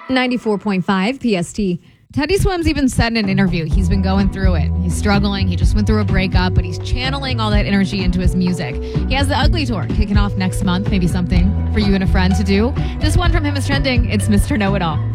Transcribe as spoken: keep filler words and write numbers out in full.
ninety-four point five P S T. Teddy Swims even said in an interview he's been going through it. He's struggling. He just went through a breakup, but he's channeling all that energy into his music. He has the Ugly Tour kicking off next month. Maybe something for you and a friend to do. This one from him is trending. It's Mister Know-It-All.